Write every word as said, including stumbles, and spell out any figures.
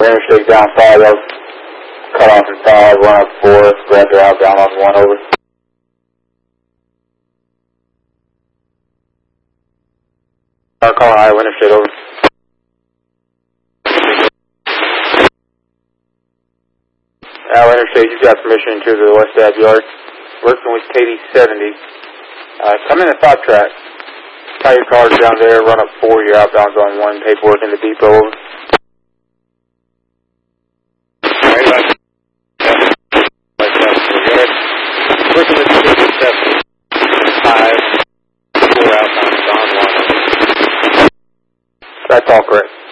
Interstate down five, that was cut off in five, run up four, grab her out down on one, over. Our call Iowa Interstate, over. Iowa Interstate, you've got permission to the West Ave Yard. Working with K D seventy. Uh, come in the five track. Tie your cars down there, run up four, you're outbounds on one, paperwork in the depot, over. Working with K D seventy. Five, four outbounds on one. That's all correct.